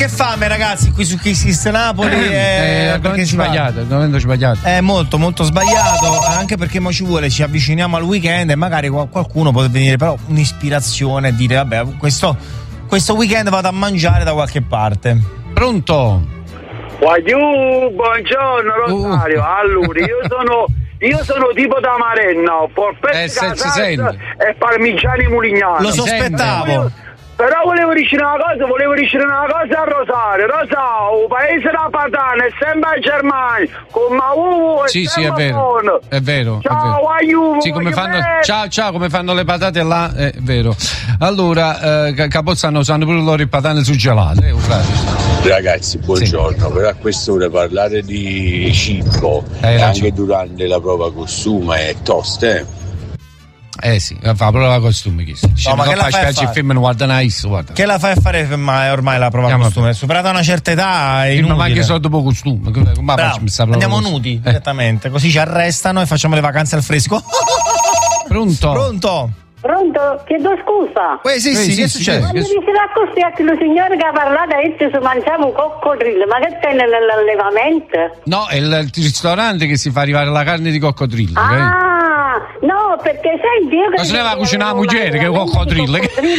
Che fame, ragazzi, qui su Kiss Kiss Napoli è sbagliato. È molto molto sbagliato, anche perché mo ci vuole, ci avviciniamo al weekend e magari qualcuno può venire però un'ispirazione e dire vabbè, questo weekend vado a mangiare da qualche parte. Pronto? Buongiorno Rosario. Allora, io sono tipo da Marenna, polpette sente. e parmigiani mulignani. Lo sospettavo. Però volevo dire una cosa a Rosario. Rosario, paese da Padana, è sempre in Germania, con Mauvo e sì, è vero. È vero. Ciao, aiuto. Sì, come fanno, ciao, come fanno le patate là, è vero. Allora, Capozzano sanno pure loro le patate suggelate, Ragazzi, buongiorno. Sì. Però a quest'ora parlare di cibo anche durante la prova costume è tosto, sì, fa prova costume. No, ma che la fai a fare? Film, guarda. Che la fai a fare ormai la prova costume? È superata una certa età, è inutile. Ma anche solo dopo costume. Andiamo nudi direttamente, così ci arrestano e facciamo le vacanze al fresco. Pronto? Chiedo scusa. Sì, che succede? Ma mi diceva così a quello signore che ha parlato adesso se mangiamo un coccodrillo, ma che tiene nell'allevamento? No, è il ristorante che si fa arrivare la carne di coccodrillo. No, perché senti, io ma se ne va a cucinare la moglie che coccodrillo.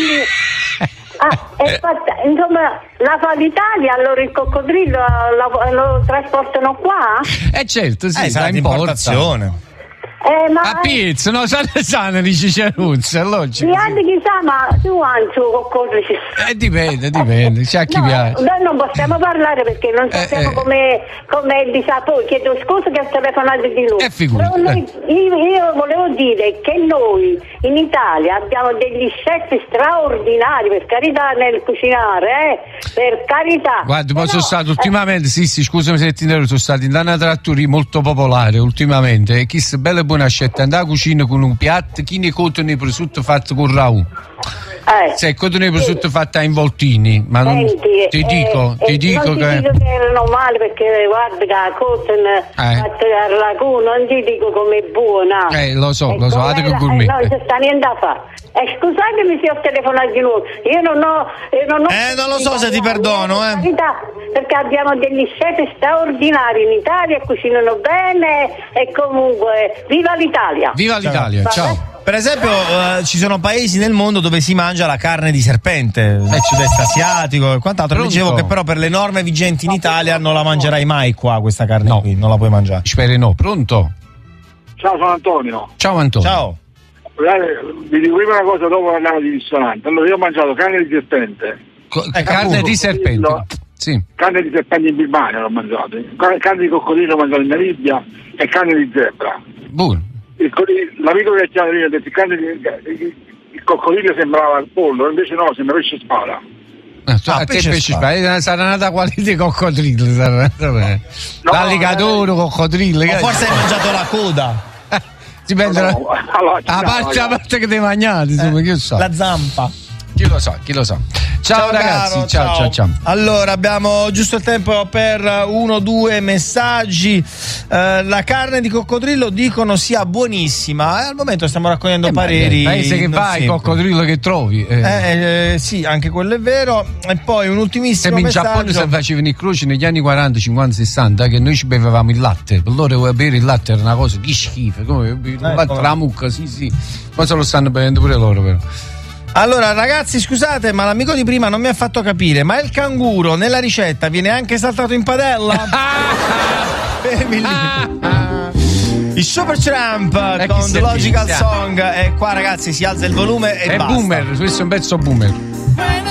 Insomma, la fa l'Italia, allora il coccodrillo lo trasportano qua? Certo, sì, sa importazione. Ma pizza, no, sana dice Ceruzzi, allora chissà, ma tu anzi coccodrillo. Dipende, c'è a chi piace. Noi non possiamo parlare perché non sappiamo come il disappunto. Chiedo scusa che ho telefonato di lui. Io volevo dire che noi in Italia abbiamo degli chef straordinari, per carità, nel cucinare, per carità. Guarda, sono stato ultimamente, sì, scusami se ti interrompo, sono stato in una trattoria molto popolare ultimamente, e chi se belle buona scelta andare a cucina con un piatto, chi ne cotone di prosciutto fatto con ragù. Se cotone di prosciutto fatta a involtini, ma non ti dico che erano male, perché guarda che la cotone fatta al ragù, non ti dico com'è buona. Lo so, non c'è sta niente da fare. Scusatemi se ho telefonato di nuovo. Io non lo so se ti perdono, perché abbiamo degli chef straordinari in Italia, cucinano bene e comunque viva l'Italia. Viva l'Italia, ciao. Per esempio, ci sono paesi nel mondo dove si mangia la carne di serpente, il sud-est asiatico e quant'altro. Dicevo che però per le norme vigenti in Italia non la mangerai mai qua, questa carne qui, non la puoi mangiare. Speri no. Pronto? Ciao, sono Antonio. Ciao Antonio. Ciao. Vi dico prima una cosa, dopo parliamo di ristorante. Allora, io ho mangiato carne di serpente. Carne di serpente? Sì. Carne di serpente in Birmania l'ho mangiato. Carne di coccodrillo l'ho mangiato in Namibia e carne di zebra. Buono. L'amico che chiama ha detto il coccodrillo sembrava il pollo, invece no, sembra pesce spada. Pesce spada sarà nata qualità di coccodrillo, l'alligatore, coccodrillo. Forse hai mangiato la coda. Dipende a parte che ti mangiate, insomma, che so. La zampa. Chi lo sa. Ciao ragazzi, ciao. Allora, abbiamo giusto il tempo per 1-2 messaggi. La carne di coccodrillo dicono sia buonissima. Al momento stiamo raccogliendo pareri. Paese che vai, coccodrillo che trovi. Sì, anche quello è vero. E poi un ultimissimo messaggio. In Giappone si facevano i croci negli anni 40, 50, 60, che noi ci bevevamo il latte. Per loro bere il latte era una cosa di schifo. Come la mucca, sì. Ma se lo stanno bevendo pure loro, però. Allora ragazzi, scusate, ma l'amico di prima non mi ha fatto capire, ma il canguro nella ricetta viene anche saltato in padella? Fermi lì. Il Supertramp con The Logical Song, e qua ragazzi si alza il volume e basta. È boomer, questo è un pezzo boomer.